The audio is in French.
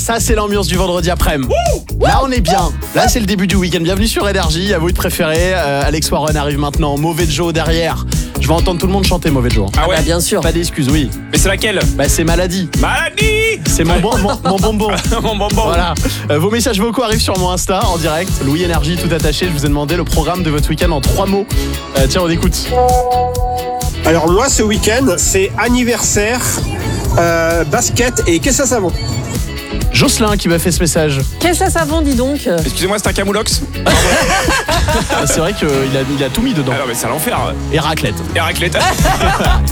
Ça, c'est l'ambiance du vendredi après-midi. Là, on est bien. Là, c'est le début du week-end. Bienvenue sur Énergie. À vous de préférer. Alex Warren arrive maintenant. Mauvais Joe derrière. Je vais entendre tout le monde chanter Mauvais Joe. Ah ouais, Bah, bien sûr. Pas d'excuses, oui. mais c'est laquelle? Bah, c'est Maladie. Maladie. C'est mon bonbon. Mon bonbon. Voilà. Vos messages vocaux arrivent sur mon Insta en direct. Louis Énergie, tout attaché. Je vous ai demandé le programme de votre week-end en 3 mots. Tiens, on écoute. Alors moi ce week-end c'est anniversaire, basket et caisse à savon. Jocelyn qui m'a fait ce message. Qu'est-ce que ça savon, dis donc? Excusez-moi, c'est un camoulox? C'est vrai qu'il a tout mis dedans. Ah non, mais c'est à l'enfer. Et raclette. Et raclette.